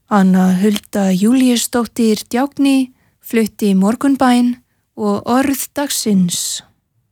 Anna Hulda Júlíusdóttir Djákni flutti Morgunbæn og orð dagsins.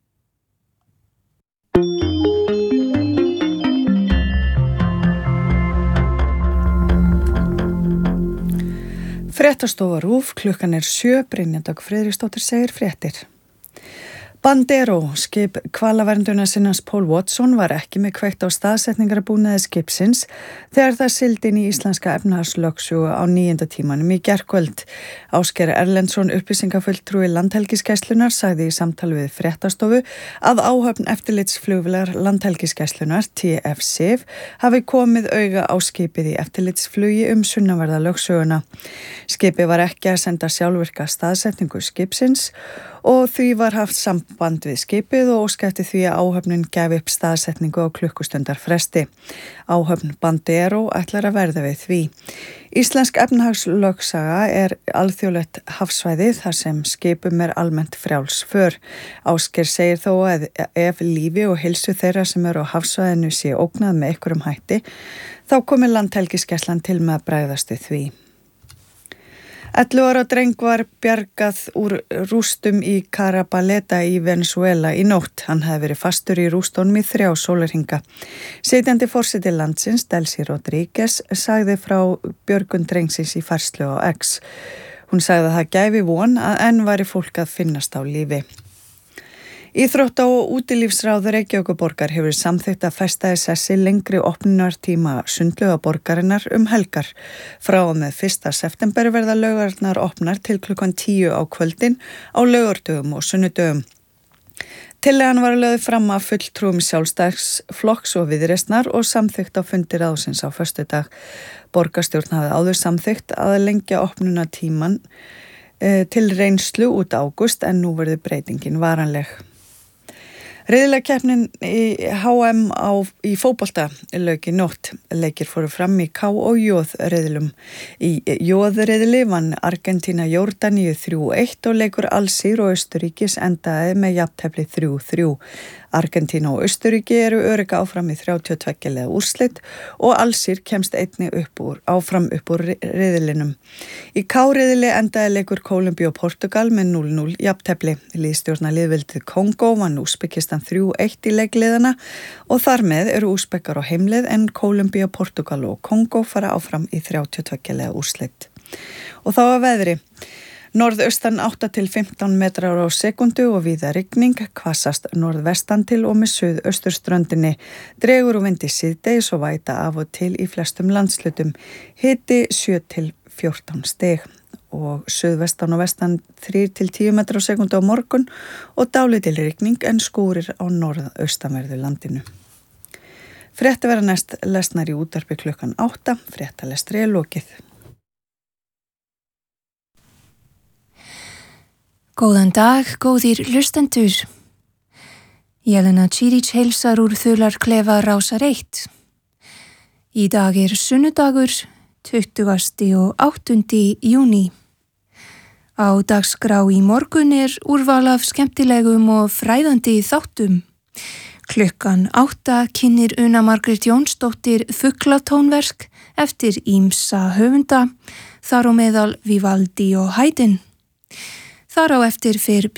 Fréttastofa RÚV, klukkan 7, Brynja Dögg Friðriksdóttir segir fréttir. Bandero, skip hvalaverndarsinnas Paul Watson, var ekki með kveikt á staðsetningarabúnaði skipsins þegar það sigldi inn í íslenska efnahagslögsögu á 9. tímanum í gærkvöld. Ásgeir Erlendsson, upplýsingafulltrúi Landhelgisgæslunnar, sagði í samtali við fréttastofu að áhöfn eftirlitsflugvélar Landhelgisgæslunnar, TF-SIF, hafi komið auga á skipið í eftirlitsflugi sunnanverða lögsöguna. Skipið var ekki að senda sjálfvirka staðsetningu skipsins og því var haft samband við skipið og óskætti því að áhöfnin gæfi upp staðsetningu á klukkustundar fresti. Áhöfn Bandero ætlar að verða við því. Íslensk efnahagslögsaga er alþjóðlegt hafsvæði þar sem skipum almennt frjáls för. Ásgeir segir þó að ef lífi og heilsu þeirra sem eru á hafsvæðinu sé ógnað með einhverjum hætti, þá komi Landhelgisgæslan til með að bregðast við því. 11 ára dreng var bjargað úr rústum í Carabaleta í Venezuela í nótt. Hann hefði verið fastur í rústunum í 3 sólarhringa. Sitjandi forseti landsins, Delcy Rodríguez, sagði frá björgun drengsins í færslu á X. Hún sagði að það gæfi von að enn væri fólk að finnast á lífi. Íþrótta- og útilífsráð Reykjavíkurborgar hefur samþykkt að festa í sessi lengri opnunartíma sundlaugaborgarinnar helgar. Frá og með 1. september verða laugarnar opnar til klukkan 10 á kvöldin á laugardögum og sunnudögum. Tillagan var lögð fram af fulltrúum Sjálfstæðisflokks og Viðreisnar og samþykkt á fundi ráðsins á föstudag. Borgarstjórn hafði áður samþykkt að lengja opnunartíman til reynslu út ágúst en nú verður breytingin varanleg. Riðlakeppnin í HM í fótbolta lauk í nótt. Leikir fóru fram í K- og J-riðlum. Í J-riðli vann Argentína Jórdaníu 3-1 og leikur Alsír og Austurríkis endaði með jafntefli 3-3. Argentína og Austurríki eru örugga áfram í 32 liða úrslit og Alsír kemst einnig áfram upp úr riðlinum. Í K-riðli endaði leikur Kólumbíu og Portugal með 0-0 jafntefli. Liðstjórnarliðveldið Kongó vann Úsbekistan 3-1 í leikliðana og þar með eru úsbekkar á heimleið en Kólumbía, Portugal og Kongó fara áfram í 32 liða úrslit. Og þá að veðri. Norðaustan 8 til 15 metrar á sekundu og víða rigning, hvassast norðvestan til og með suðausturströndinni. Dregur úr vindi síðdegis og væta af og til í flestum landshlutum. Hiti 7 til 14 stig og suðvestan og vestan 3 til 10 metrar á sekundu á morgun og dálítil rigning en skúrir á norðaustanverðu landinu. Frétta verða næst lesnar í útvarpi klukkan 8, fréttalestri er lokið. Góðan dag, góðir hlustendur. Jelena Čirić heilsar úr Þularklefa Rásar 1. Í dag er sunnudagur, 28. júní. Á dagskrá í morgun er úrval af skemmtilegum og fræðandi þáttum. Klukkan 8 kynnir Una Margrét Jónsdóttir fuglatónverk eftir ýmsa höfunda, þar á meðal Vivaldi og Haydn. Þar á eftir fer